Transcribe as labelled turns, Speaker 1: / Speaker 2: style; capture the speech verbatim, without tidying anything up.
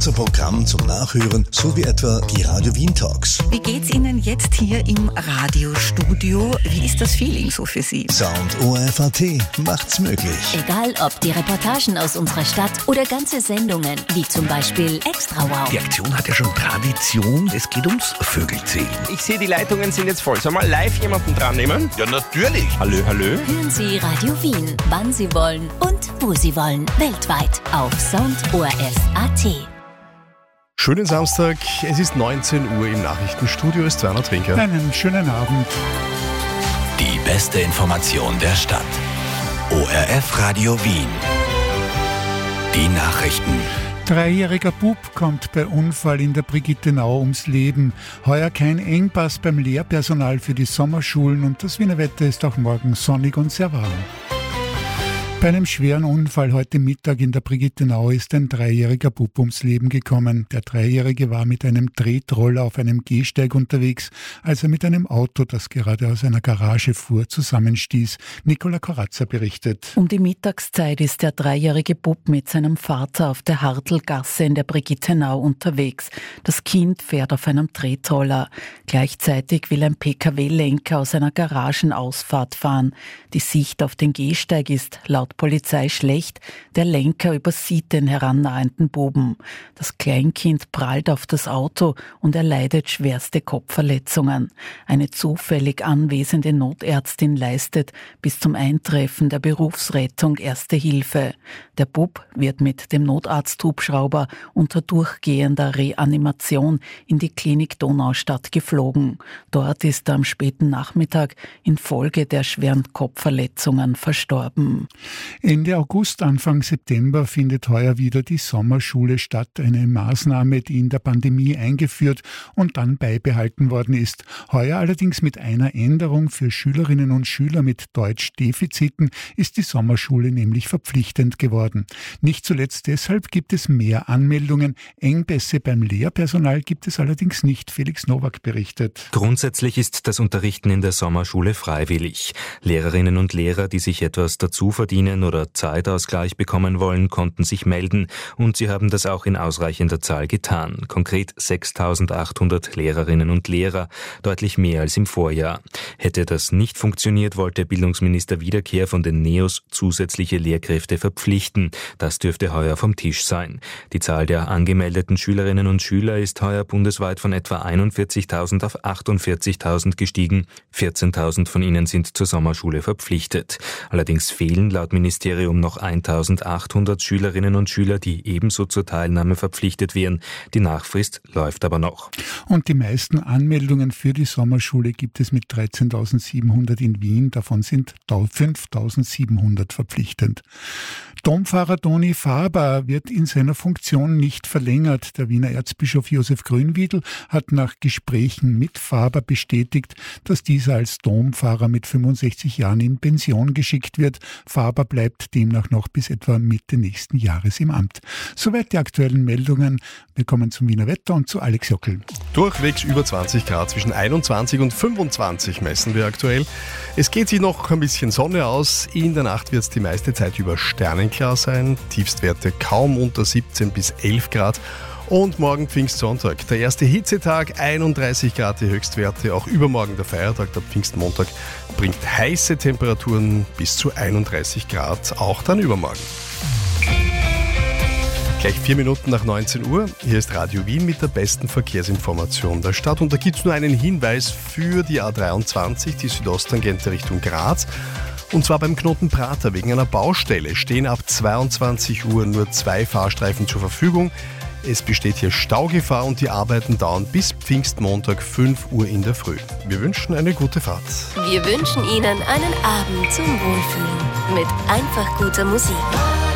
Speaker 1: unser Programm zum Nachhören sowie etwa die Radio Wien Talks.
Speaker 2: Wie geht's Ihnen jetzt hier im Radiostudio? Wie ist das Feeling so für Sie?
Speaker 1: Sound O R F A T macht's möglich.
Speaker 3: Egal ob die Reportagen aus unserer Stadt oder ganze Sendungen, wie zum Beispiel Extra Wow.
Speaker 4: Die Aktion hat ja schon Tradition. Es geht ums Vögelzählen.
Speaker 5: Ich sehe, die Leitungen sind jetzt voll. Soll mal live jemanden dran nehmen?
Speaker 4: Ja, natürlich.
Speaker 5: Hallo, hallo.
Speaker 3: Hören Sie Radio Wien, wann Sie wollen und wo Sie wollen. Weltweit auf Sound O R F A T.
Speaker 6: Schönen Samstag, es ist neunzehn Uhr im Nachrichtenstudio, ist Werner Trinker.
Speaker 7: Einen schönen Abend.
Speaker 4: Die beste Information der Stadt. O R F Radio Wien. Die Nachrichten.
Speaker 7: Dreijähriger Bub kommt bei Unfall in der Brigittenau ums Leben. Heuer kein Engpass beim Lehrpersonal für die Sommerschulen und das Wiener Wetter ist auch morgen sonnig und sehr warm. Bei einem schweren Unfall heute Mittag in der Brigittenau ist ein dreijähriger Bub ums Leben gekommen. Der Dreijährige war mit einem Tretroller auf einem Gehsteig unterwegs, als er mit einem Auto, das gerade aus einer Garage fuhr, zusammenstieß. Nicola Corazza berichtet.
Speaker 8: Um die Mittagszeit ist der dreijährige Bub mit seinem Vater auf der Hartelgasse in der Brigittenau unterwegs. Das Kind fährt auf einem Tretroller. Gleichzeitig will ein P K W-Lenker aus einer Garagenausfahrt fahren. Die Sicht auf den Gehsteig ist laut Polizei schlecht. Der Lenker übersieht den herannahenden Buben. Das Kleinkind prallt auf das Auto und erleidet schwerste Kopfverletzungen. Eine zufällig anwesende Notärztin leistet bis zum Eintreffen der Berufsrettung Erste Hilfe. Der Bub wird mit dem Notarzthubschrauber unter durchgehender Reanimation in die Klinik Donaustadt geflogen. Dort ist er am späten Nachmittag infolge der schweren Kopfverletzungen verstorben.
Speaker 7: Ende August, Anfang September findet heuer wieder die Sommerschule statt, eine Maßnahme, die in der Pandemie eingeführt und dann beibehalten worden ist. Heuer allerdings mit einer Änderung: für Schülerinnen und Schüler mit Deutschdefiziten ist die Sommerschule nämlich verpflichtend geworden. Nicht zuletzt deshalb gibt es mehr Anmeldungen. Engpässe beim Lehrpersonal gibt es allerdings nicht. Felix Nowak berichtet.
Speaker 9: Grundsätzlich ist das Unterrichten in der Sommerschule freiwillig. Lehrerinnen und Lehrer, die sich etwas dazu verdienen oder Zeitausgleich bekommen wollen, konnten sich melden und sie haben das auch in ausreichender Zahl getan. Konkret sechstausendachthundert Lehrerinnen und Lehrer, deutlich mehr als im Vorjahr. Hätte das nicht funktioniert, wollte Bildungsminister Wiederkehr von den Neos zusätzliche Lehrkräfte verpflichten. Das dürfte heuer vom Tisch sein. Die Zahl der angemeldeten Schülerinnen und Schüler ist heuer bundesweit von etwa einundvierzigtausend auf achtundvierzigtausend gestiegen. vierzehntausend von ihnen sind zur Sommerschule verpflichtet. Allerdings fehlen laut Ministerium noch eintausendachthundert Schülerinnen und Schüler, die ebenso zur Teilnahme verpflichtet wären. Die Nachfrist läuft aber noch.
Speaker 7: Und die meisten Anmeldungen für die Sommerschule gibt es mit dreizehntausendsiebenhundert in Wien. Davon sind fünftausendsiebenhundert verpflichtend. Dompfarrer Toni Faber wird in seiner Funktion nicht verlängert. Der Wiener Erzbischof Josef Grünwiedl hat nach Gesprächen mit Faber bestätigt, dass dieser als Dompfarrer mit fünfundsechzig Jahren in Pension geschickt wird. Faber bleibt demnach noch bis etwa Mitte nächsten Jahres im Amt. Soweit die aktuellen Meldungen. Wir kommen zum Wiener Wetter und zu Alex Jockel.
Speaker 6: Durchwegs über zwanzig Grad, zwischen einundzwanzig und fünfundzwanzig messen wir aktuell. Es geht sich noch ein bisschen Sonne aus. In der Nacht wird es die meiste Zeit über sternenklar sein. Tiefstwerte kaum unter siebzehn bis elf Grad. Und morgen Pfingstsonntag, der erste Hitzetag, einunddreißig Grad die Höchstwerte. Auch übermorgen der Feiertag, der Pfingstmontag, bringt heiße Temperaturen bis zu einunddreißig Grad, auch dann übermorgen. Gleich vier Minuten nach neunzehn Uhr. Hier ist Radio Wien mit der besten Verkehrsinformation der Stadt. Und da gibt es nur einen Hinweis für die A dreiundzwanzig, die Südosttangente Richtung Graz. Und zwar beim Knoten Prater. Wegen einer Baustelle stehen ab zweiundzwanzig Uhr nur zwei Fahrstreifen zur Verfügung. Es besteht hier Staugefahr und die Arbeiten dauern bis Pfingstmontag fünf Uhr in der Früh. Wir wünschen eine gute Fahrt.
Speaker 3: Wir wünschen Ihnen einen Abend zum Wohlfühlen mit einfach guter Musik.